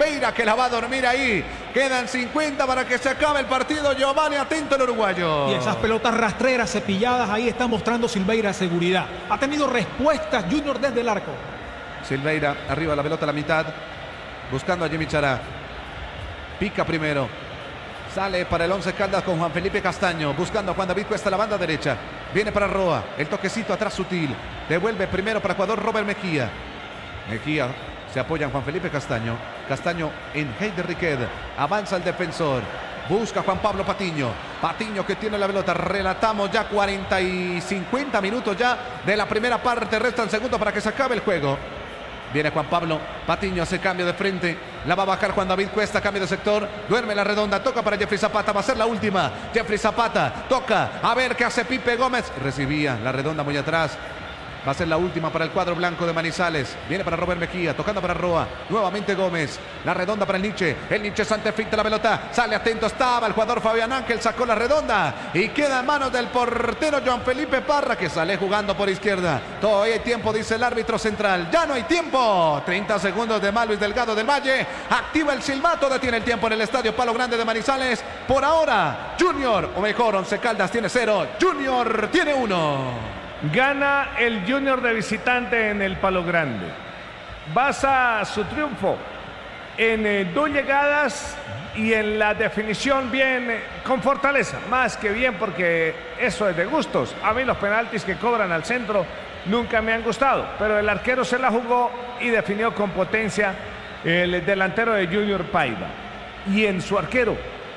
Silveira, que la va a dormir ahí. Quedan 50 para que se acabe el partido. Giovanni, atento el uruguayo. Y esas pelotas rastreras, cepilladas, ahí está mostrando Silveira seguridad. Ha tenido respuestas Junior desde el arco. Silveira, arriba la pelota a la mitad. Buscando a Jimmy Chará. Pica primero. Sale para el Once Caldas con Juan Felipe Castaño. Buscando a Juan David Cuesta, la banda derecha. Viene para Roa. El toquecito atrás sutil. Devuelve primero para jugador Robert Mejía. Mejía se apoya en Juan Felipe Castaño. Castaño en Heider Riquet. Avanza el defensor. Busca Juan Pablo Patiño. Patiño que tiene la pelota. Relatamos ya 40 y 50 minutos ya de la primera parte. Restan segundos para que se acabe el juego. Viene Juan Pablo Patiño, hace cambio de frente. La va a bajar Juan David Cuesta, cambio de sector. Duerme la redonda, toca para Jeffrey Zapata. Va a ser la última. Jeffrey Zapata toca. A ver qué hace Pipe Gómez. Recibía la redonda muy atrás. Va a ser la última para el cuadro blanco de Manizales. Viene para Robert Mejía, tocando para Roa. Nuevamente Gómez. La redonda para el Nietzsche. El Nietzsche finta la pelota. Sale atento, estaba el jugador Fabián Ángel. Sacó la redonda. Y queda en manos del portero Juan Felipe Parra, que sale jugando por izquierda. Todavía hay tiempo, dice el árbitro central. Ya no hay tiempo. 30 segundos de más Luis Delgado del Valle. Activa el silbato. Detiene el tiempo en el estadio Palo Grande de Manizales. Por ahora, Junior, o mejor, Once Caldas tiene 0. Junior tiene 1. Gana el Junior de visitante en el Palo Grande. Basa su triunfo en 2 llegadas y en la definición bien, con fortaleza. Más que bien, porque eso es de gustos. A mí los penaltis que cobran al centro nunca me han gustado. Pero el arquero se la jugó y definió con potencia el delantero de Junior Paiva. Y en su arquero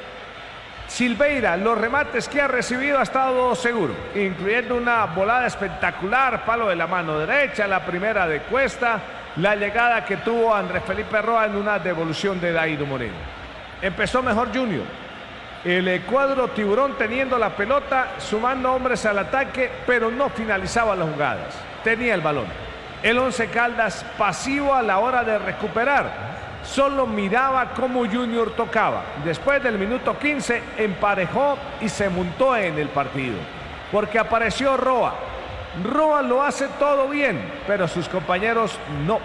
Silveira, los remates que ha recibido ha estado seguro, incluyendo una volada espectacular, palo de la mano derecha, la primera de Cuesta, la llegada que tuvo Andrés Felipe Roa en una devolución de Dairo Moreno. Empezó mejor Junior. El cuadro tiburón teniendo la pelota, sumando hombres al ataque, pero no finalizaba las jugadas. Tenía el balón. El Once Caldas pasivo a la hora de recuperar. Solo miraba cómo Junior tocaba. Después del minuto 15 emparejó y se montó en el partido. Porque apareció Roa. Roa lo hace todo bien, pero sus compañeros no.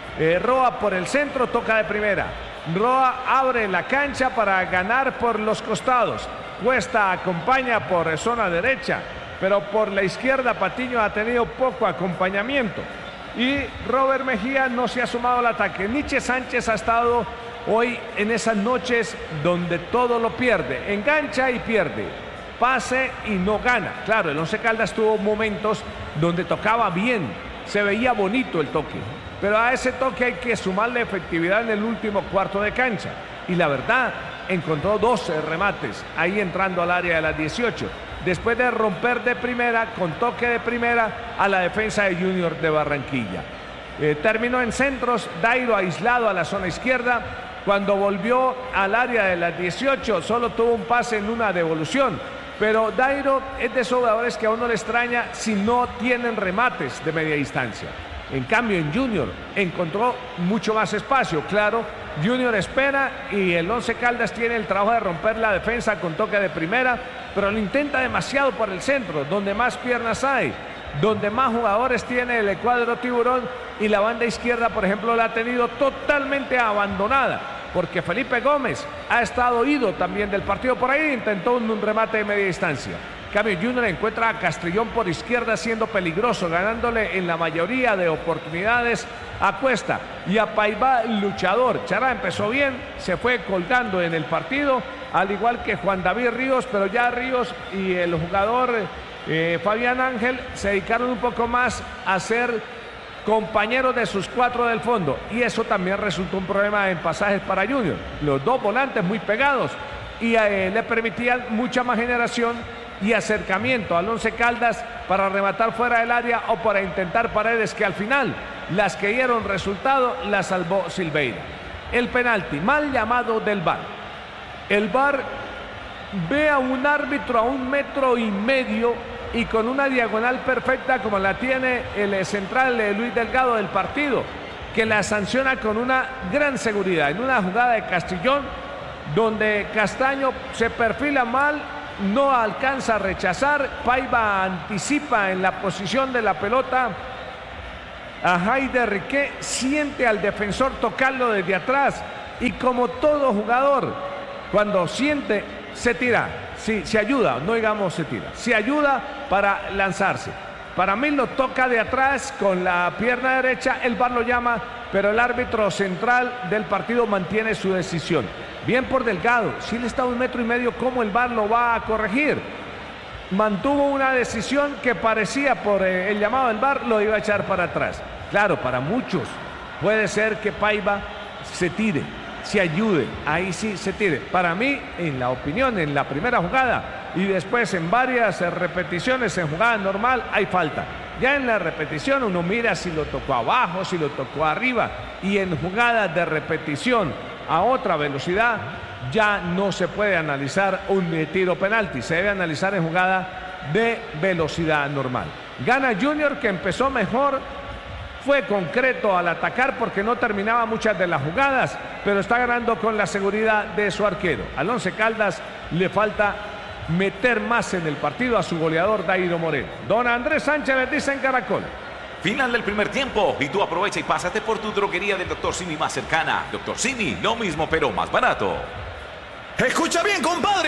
Roa por el centro toca de primera. Roa abre la cancha para ganar por los costados. Cuesta acompaña por zona derecha, pero por la izquierda Patiño ha tenido poco acompañamiento. Y Robert Mejía no se ha sumado al ataque. Nietzsche Sánchez ha estado hoy en esas noches donde todo lo pierde. Engancha y pierde. Pase y no gana. Claro, el Once Caldas tuvo momentos donde tocaba bien. Se veía bonito el toque. Pero a ese toque hay que sumarle efectividad en el último cuarto de cancha. Y la verdad, encontró 12 remates ahí entrando al área de las 18. Después de romper de primera, con toque de primera, a la defensa de Junior de Barranquilla. Terminó en centros, Dairo aislado a la zona izquierda. Cuando volvió al área de las 18, solo tuvo un pase en una devolución. Pero Dairo es de esos jugadores que a uno le extraña si no tienen remates de media distancia. En cambio, en Junior encontró mucho más espacio. Claro, Junior espera y el Once Caldas tiene el trabajo de romper la defensa con toque de primera, pero lo intenta demasiado por el centro, donde más piernas hay, donde más jugadores tiene el cuadro tiburón, y la banda izquierda, por ejemplo, la ha tenido totalmente abandonada, porque Felipe Gómez ha estado ido también del partido. Por ahí intentó un remate de media distancia. En cambio, Junior encuentra a Castrillón por izquierda siendo peligroso, ganándole en la mayoría de oportunidades a Cuesta y a Paiva, luchador. Chará empezó bien, se fue colgando en el partido, al igual que Juan David Ríos, pero ya Ríos y el jugador Fabián Ángel se dedicaron un poco más a ser compañeros de sus 4 del fondo, y eso también resultó un problema en pasajes para Junior. Los 2 volantes muy pegados y le permitían mucha más generación y acercamiento al Once Caldas para rematar fuera del área o para intentar paredes, que al final las que dieron resultado las salvó Silveira. El penalti mal llamado del VAR. El VAR ve a un árbitro a 1,5 metros y con una diagonal perfecta como la tiene el central Luis Delgado del partido, que la sanciona con una gran seguridad en una jugada de Castrillón donde Castaño se perfila mal, no alcanza a rechazar. Paiva anticipa en la posición de la pelota a Heider Riquet, siente al defensor tocarlo desde atrás Y como todo jugador, cuando siente, se tira. Sí, se ayuda, no digamos se tira. Se ayuda para lanzarse. Para mí lo toca de atrás con la pierna derecha, el VAR lo llama, pero el árbitro central del partido mantiene su decisión. Bien por Delgado, si él está a 1,5 metros, ¿cómo el VAR lo va a corregir? Mantuvo una decisión que parecía por el llamado del VAR lo iba a echar para atrás. Claro, para muchos puede ser que Paiva se tire, se ayude, ahí sí se tire. Para mí, en la opinión, en la primera jugada y después en varias repeticiones en jugada normal hay falta. Ya en la repetición uno mira si lo tocó abajo, si lo tocó arriba, y en jugadas de repetición a otra velocidad ya no se puede analizar un tiro penalti, se debe analizar en jugada de velocidad normal. Gana Junior, que empezó mejor, fue concreto al atacar porque no terminaba muchas de las jugadas, pero está ganando con la seguridad de su arquero. Al Once Caldas le falta meter más en el partido a su goleador Dairo Moreno. Don Andrés Sánchez les dice en Caracol. Final del primer tiempo y tú aprovecha y pásate por tu droguería del Dr. Simi más cercana. Dr. Simi, lo mismo pero más barato. Escucha bien, compadre.